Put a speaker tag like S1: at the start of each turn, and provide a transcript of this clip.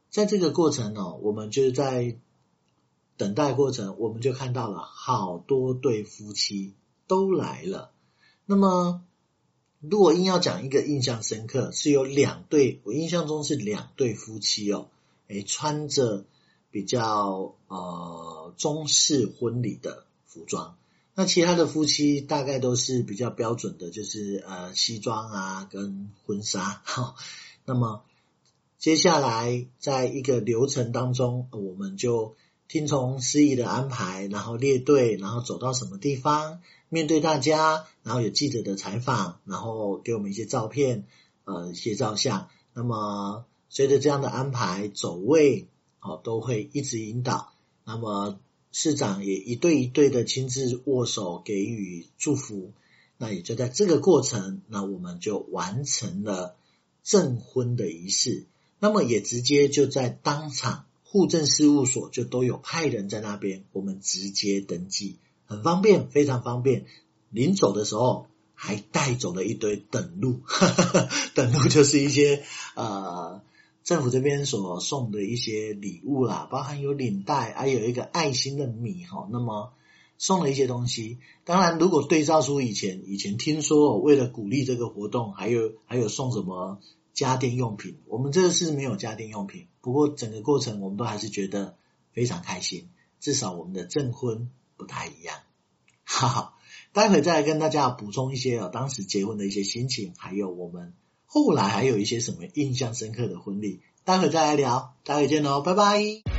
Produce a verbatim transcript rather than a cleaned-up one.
S1: 在这个过程哦，我们就是在等待过程，我们就看到了好多对夫妻都来了。那么如果硬要讲一个印象深刻，是有两对，我印象中是两对夫妻哦，诶，穿着比较呃中式婚礼的服装。那其他的夫妻大概都是比较标准的，就是呃西装啊跟婚纱。齁，那么接下来在一个流程当中，我们就听从司仪的安排，然后列队，然后走到什么地方，面对大家，然后有记者的采访，然后给我们一些照片，呃，一些照相。那么随着这样的安排，走位哦都会一直引导。那么市长也一对一对的亲自握手给予祝福。那也就在这个过程，那我们就完成了证婚的仪式。那么也直接就在当场，户政事务所就都有派人在那边，我们直接登记，很方便，非常方便。临走的时候还带走了一堆等路，等路就是一些呃政府这边所送的一些礼物啦，包含有领带，还有一个爱心的米齁，那么送了一些东西。当然如果对照出以前以前听说为了鼓励这个活动，还有还有送什么家电用品，我们这个是没有家电用品，不过整个过程我们都还是觉得非常开心，至少我们的证婚不太一样。哈哈，待会再来跟大家补充一些哦，当时结婚的一些心情，还有我们后来还有一些什么印象深刻的婚礼，待会再来聊，待会见喽，拜拜。